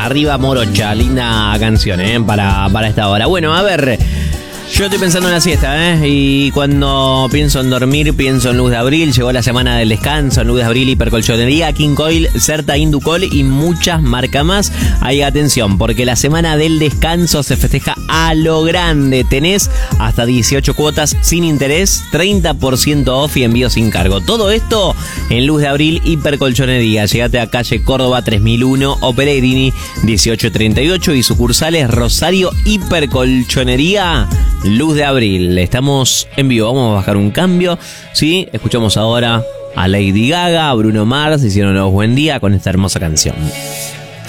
Arriba Morocha, linda canción, para esta hora. Bueno, a ver, yo estoy pensando en la siesta, y cuando pienso en dormir, pienso en Luz de Abril. Llegó la semana del descanso, en Luz de Abril, Hipercolchonería, King Coil, Certa, Inducol y muchas marcas más. Ahí atención, porque la semana del descanso se festeja a lo grande. Tenés hasta 18 cuotas sin interés, 30% off y envío sin cargo. Todo esto en Luz de Abril, Hipercolchonería. Llegate a calle Córdoba 3001 o Pellegrini 1838 y sucursales Rosario, Hipercolchonería, Luz de Abril. Estamos en vivo, vamos a bajar un cambio, ¿sí? Escuchamos ahora a Lady Gaga, a Bruno Mars, hicieron los buen día con esta hermosa canción.